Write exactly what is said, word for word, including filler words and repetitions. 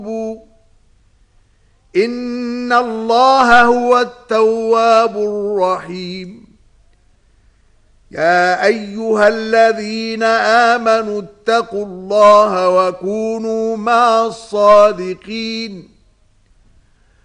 إن الله هو التواب الرحيم. يا أيها الذين آمنوا اتقوا الله وكونوا مع الصادقين